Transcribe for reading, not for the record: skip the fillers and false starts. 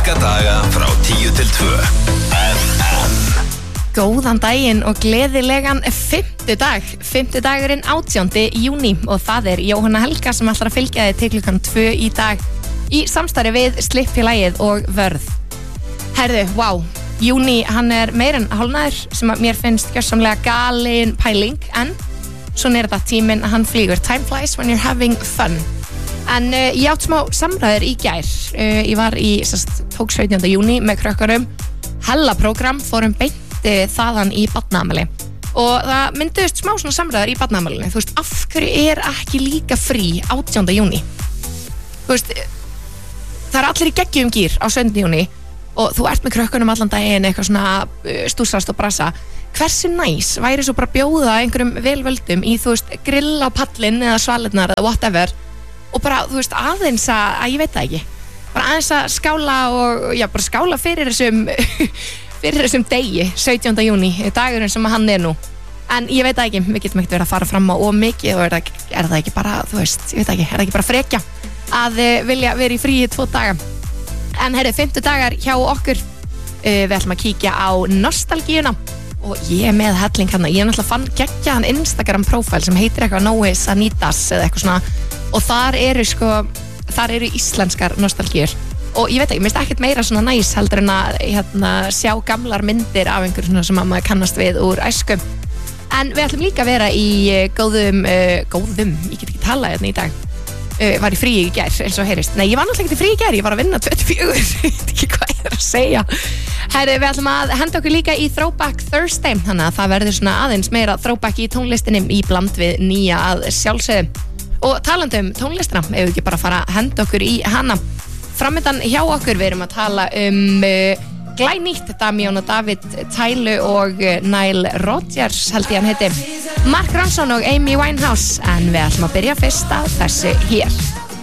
Virka daga frá 10 til 2 FM. Góðan daginn og gleðilegan fimmtudagurinn 18. júní og það Jóhanna Helga sem ætlar að fylgja þig til klukkan 2 í dag í samstarfi við Slippfélagið og Vörð. Herðu, vá, júní hann meir en hálfnaður sem að mér finnst gjörsamlega galin pæling en svona þetta tíminn hann flýgur. Time flies when you're having fun. En ég átt smá samræður í gær. Ég var tók 17. júní með krökkarum, hella prógram, fórum beint þaðan í barnaafmæli og það mynduðist smá svona samræður í barnaafmælinu. Þú veist, af hverju ekki líka frí 18. júní? Þú veist, það allir í geggjum gír á 17. júní og þú ert með krökkunum allan daginn eitthvað svona stúsast og brasa. Hversu næs væri svo bara bjóða einhverjum velvöldum í, þú veist, grill á pallin eða svalirnar eða whatever og bara, þú veist, aðeins að ég veit það ekki, bara aðeins að skála og, já, bara skála fyrir þessum degi, 17. júní, dagurinn sem hann nú. En ég veit það ekki, við getum ekkert verið að fara fram á mikið og er það ekki bara, þú veist, ég veit það ekki, er það ekki bara frekja að vilja vera í fríi 2 daga. En herri, 5 dagar hjá okkur, við ætlum að kíkja á nostalgíuna og ég með helling hérna, ég náttúrulega fann geggjaðan Instagram profile sem heitir eitthvað Nois Anitas eða eitthvað svona og þar eru íslenskar nostalgíur. Og ég veit ekki, mér finnst ekkert meira svona næs heldur en að sjá gamlar myndir af einhver svona sem maður kannast við úr æsku. En við ætlum líka að vera í góðum, ég get ekki talað hérna í dag, var í fríi í gær eins og heyrist. Nei, ég var náttúrulega ekki í fríi í gær, ég var að vinna 24, ég veit ekki hvað ég að segja. Herri, við ætlum að henda okkur líka í Throwback Thursday, þannig að það verður svona aðeins meira throwback í tónlistinni í bland við nýja að sjálfsögðu. Og talandi tónlistina, ef við ekki bara fara að henda okkur í hana. Framöndan hjá okkur við erum að tala glænýtt Damjan og David Tælu og Nile Rodgers held ég hann heiti, Mark Ronson og Amy Winehouse, en við ætlum að byrja fyrst á þessu hér.